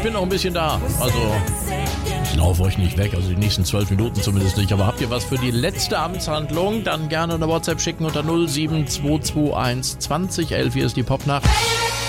Ich bin noch ein bisschen da. Also, ich laufe euch nicht weg, also die nächsten 12 Minuten zumindest nicht. Aber habt ihr was für die letzte Amtshandlung? Dann gerne eine WhatsApp schicken unter 07221 2011. Hier ist die Popnacht.